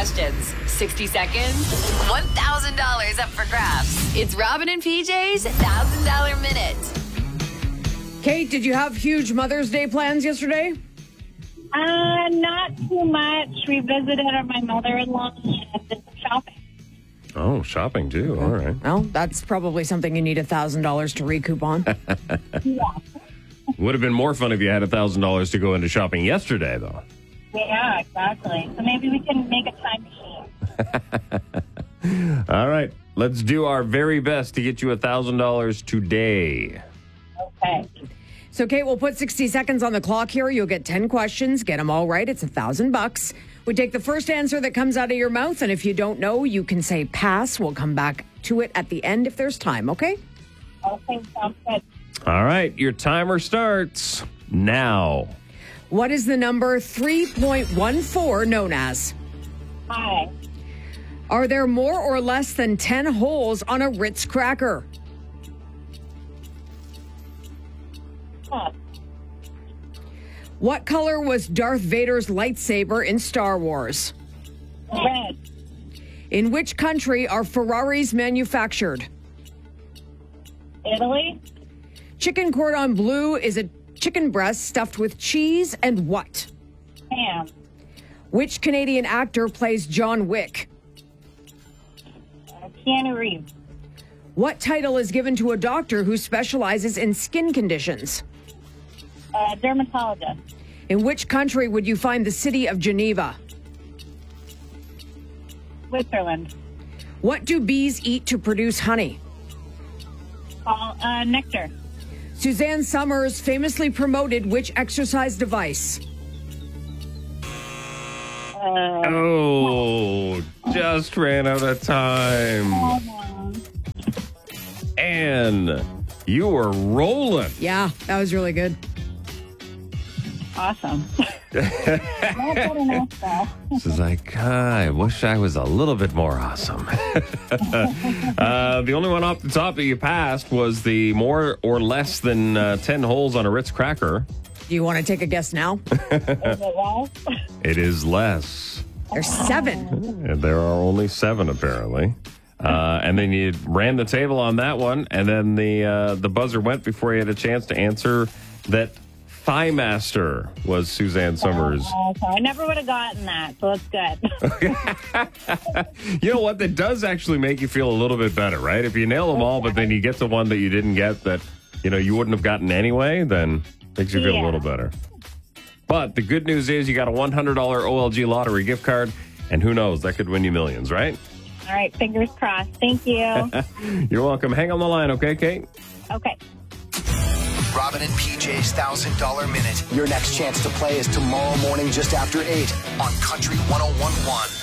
questions. 60 seconds, $1,000 up for grabs. It's Robin and PJ's $1,000 Minute. Kate, did you have huge Mother's Day plans yesterday? Not too much. We visited my mother-in-law and did some shopping. Oh, shopping too. All right. Well, that's probably something you need $1,000 to recoup on. Yeah. Would have been more fun if you had $1,000 to go into shopping yesterday, though. Yeah, exactly. So maybe we can make a time machine. All right. Let's do our very best to get you $1,000 today. Okay. So, Kate, we'll put 60 seconds on the clock here. You'll get 10 questions. Get them all right. It's $1,000. We take the first answer that comes out of your mouth, and if you don't know, you can say pass. We'll come back to it at the end if there's time, okay? Okay, sounds good. All right. Your timer starts now. What is the number 3.14 known as? Hi. Are there more or less than 10 holes on a Ritz cracker? Huh. What color was Darth Vader's lightsaber in Star Wars? Red. In which country are Ferraris manufactured? Italy. Chicken cordon bleu is a chicken breast stuffed with cheese and what? Ham. Which Canadian actor plays John Wick? Keanu Reeves. What title is given to a doctor who specializes in skin conditions? Dermatologist. In which country would you find the city of Geneva? Switzerland. What do bees eat to produce honey? Nectar. Suzanne Summers famously promoted which exercise device? Oh, just ran out of time. And you were rolling. Yeah, that was really good. Awesome. Not good enough, though. This is like, I wish I was a little bit more awesome. The only one off the top that you passed was the more or less than 10 holes on a Ritz cracker. Do you want to take a guess now? Is it less? It is less. There's 7. And there are only 7, apparently. And then you ran the table on that one, and then the buzzer went before you had a chance to answer that Thigh Master was Suzanne Summers. So I never would have gotten that, so it's good. You know what? That does actually make you feel a little bit better, right? If you nail them all, but then you get the one that you didn't get that, you wouldn't have gotten anyway, then makes you feel a little better. But the good news is you got a $100 OLG lottery gift card, and who knows, that could win you millions, right? All right, fingers crossed. Thank you. You're welcome. Hang on the line, okay, Kate? Okay. Robin and PJ's $1,000 Minute. Your next chance to play is tomorrow morning just after 8 on Country 101.1.